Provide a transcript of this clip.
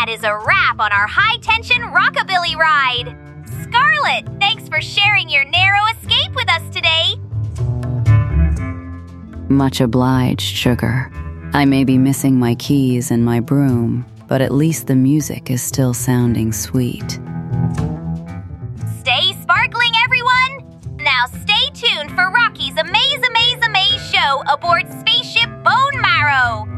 that is a wrap on our high-tension rockabilly ride. Scarlett, thanks for sharing your narrow escape with us today. Much obliged, Sugar. I may be missing my keys and my broom, but at least the music is still sounding sweet. Stay sparkling, everyone! Now stay tuned for Rocky's Amaze show aboard Spaceship Bone Marrow.